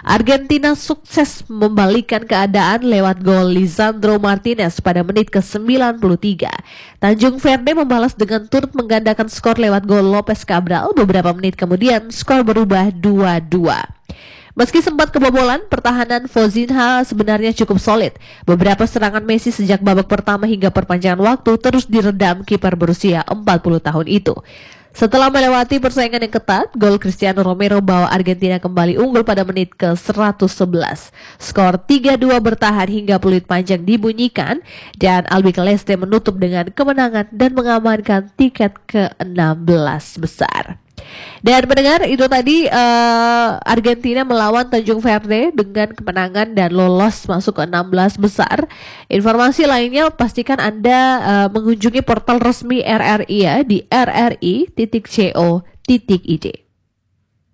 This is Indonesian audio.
Argentina sukses membalikkan keadaan lewat gol Lisandro Martinez pada menit ke-93. Tanjung Verde membalas dengan turut menggandakan skor lewat gol Lopez Cabral. Beberapa menit kemudian skor berubah 2-2. Meski sempat kebobolan, pertahanan Fozinha sebenarnya cukup solid. Beberapa serangan Messi sejak babak pertama hingga perpanjangan waktu terus diredam kiper berusia 40 tahun itu. Setelah melewati persaingan yang ketat, gol Cristiano Romero bawa Argentina kembali unggul pada menit ke-111. Skor 3-2 bertahan hingga peluit panjang dibunyikan dan Albi Celeste menutup dengan kemenangan dan mengamankan tiket ke-16 besar. Dan pendengar, itu tadi Argentina melawan Tanjung Verde dengan kemenangan dan lolos masuk ke 16 besar. Informasi lainnya pastikan Anda mengunjungi portal resmi RRI ya di rri.co.id.